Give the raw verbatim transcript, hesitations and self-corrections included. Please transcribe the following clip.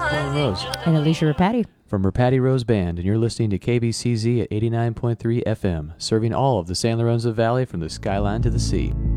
Paula Rose And Alicia Rapati. from Rapati Rose Band, and you're listening to K B C Z at eighty-nine point three F M, serving all of the San Lorenzo Valley from the skyline to the sea.